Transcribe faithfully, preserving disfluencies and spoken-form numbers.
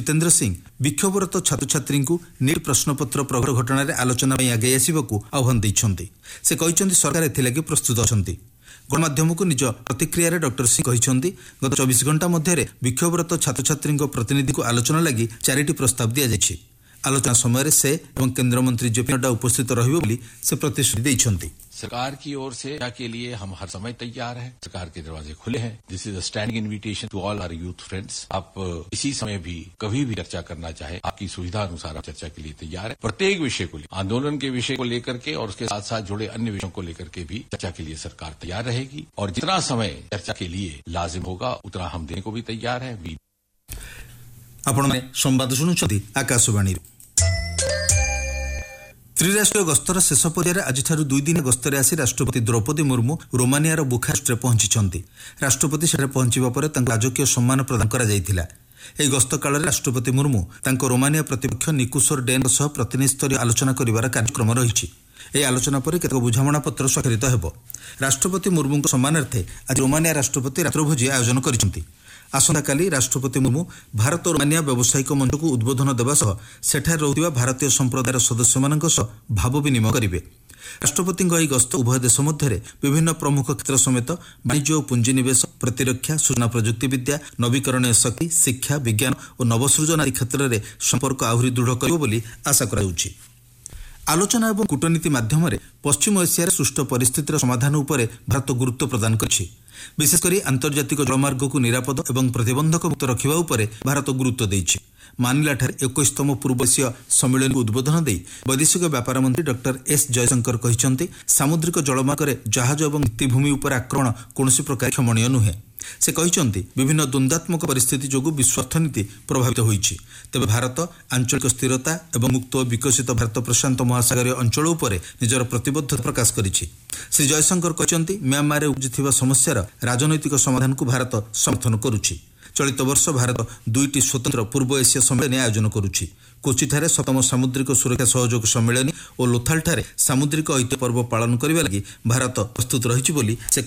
जितेन्द्र सिंह विक्षोभरत छात्र छात्री को नीट प्रश्नपत्र प्रघर घटन आलोचना आगे आसवाक आह्वान देइछन्ति। से कहिछन्ति सरकार एथिलागि प्रस्तुत अछन्ति। गणमाध्यम को निज प्रतिक्रिया डॉक्टर सिंह कहिछन्ति गत चौबीस घंटा मध्य विक्षोभरत छात्र छात्री प्रतिनिधि को आलोचना लगी चारिटी प्रस्ताव दि जाइछि। आलोचना समय से एवं केंद्र मंत्री जेपी नड्डा उपस्थित रहिबे बोली से प्रतिश्रुति देइछन्ति। सरकार की ओर से चर्चा के लिए हम हर समय तैयार हैं। सरकार के दरवाजे खुले हैं। This is a standing invitation to all our youth friends. आप इसी समय भी कभी भी चर्चा करना चाहे आपकी सुविधा अनुसार चर्चा के लिए तैयार है। प्रत्येक विषय को आंदोलन के विषय को लेकर के और उसके साथ साथ जुड़े अन्य विषयों को लेकर के भी चर्चा के लिए सरकार तैयार रहेगी और जितना समय चर्चा के लिए लाजिम होगा उतना हम देने को भी तैयार है। आपण संवाद शुणुछन्ति आकाशवाणी। त्रिराष्ट्रीय गस्तर शेष पर्यायर आज दुई दिन गस्तर आसी राष्ट्रपति द्रौपदी मुर्मू रोमानियार बुखारेस्टरे पहुंची। राष्ट्रपति सेठारे पहुंचवा पर राजकीय सम्मान प्रदान करा जायतिला। एही गस्त काल राष्ट्रपति मुर्मू तांको रोमानिया प्रतिपक्ष निकुसर डेन सह प्रतिनिधि स्तरीय आलोचना करिवार कार्यक्रम रहिछि। एही आलोचना पर केतक बुझामणा पत्र स्वाक्षरित हेबो। राष्ट्रपति मुर्मू सम्मानार्थे आज रोमानिया राष्ट्रपति रात्रभोजी आयोजन करिसेंति। आसंताकाली राष्ट्रपति मुर्मू भारत और रोमानिया व्यावसायिक मंच को उद्बोधन देवा सह सेठारे रहुथिबा भारतीय संप्रदायर सदस्य मानक सह भाव विनिमय करिवे। राष्ट्रपति एही गस्त उभय देश मध्य विभिन्न प्रमुख क्षेत्र समेत वाणिज्य और पुंजीनिवेश, प्रतिरक्षा, सूचना प्रजुक्ति विद्या, नवीकरणीय शक्ति, शिक्षा, विज्ञान और नवसृजन आदि क्षेत्र में संपर्क आहरी दृढ़ करिବ बोली आशा कराଯାଉଛି। आलोचना और कूटनीति माध्यम पश्चिम एशियार सुष्ठु परिस्थितिर समाधान उपर भारत गुरुत्व प्रदान करछि। विशेषकर आंतर्जातिक जलमार्ग को निरापद और प्रतिबंधक मुक्त रखा उपर भारत गुरुत्व देइछि। मानिलाठारे इक्कीसतम पूर्व एशिया सम्मेलन को उद्बोधन दे वैदेशिक व्यापार मंत्री डॉक्टर एस जयशंकर कहिसंति सामुद्रिक जलमार्ग जहाज और भित्तिभूमि उपर आक्रमण कौनसी प्रकार क्षमणीय नुहे। से कहिसंति विभिन्न द्वंद्वात्मक परिस्थिति जोगु विश्व अर्थनीति प्रभावित होइछि। तेबे भारत आंचलिक स्थिरता एवं मुक्त और विकसित भारत प्रशांत महासागरीय अंचल उपर निजर प्रतिबद्धता प्रकाश करिछि। श्री जयशंकर कहिसंति म्यांमार रे उपजिथिबा समस्यार राजनैतिक समाधान को भारत समर्थन करुछि। चलित वर्ष भारत दुईटी स्वतंत्र पूर्व एशिया सम्मेलन आयोजन करुछि। कोचिठारे सप्तम सामुद्रिक सुरक्षा सहयोग सम्मेलन और लोथालठारे सामुद्रिक ऐतिह्य पर्व पालन करने लगी भारत प्रस्तुत रहिछि बोली से